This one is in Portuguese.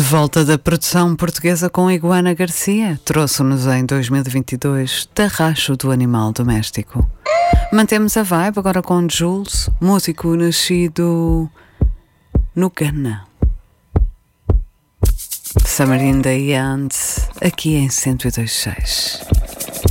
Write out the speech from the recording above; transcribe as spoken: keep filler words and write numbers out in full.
volta da produção portuguesa com Iguana Garcia, trouxe-nos em dois mil e vinte e dois Tarraxo do Animal Doméstico. Mantemos a vibe agora com Jules, músico nascido no Ghana. Summer in the End, aqui em cento e dois ponto seis.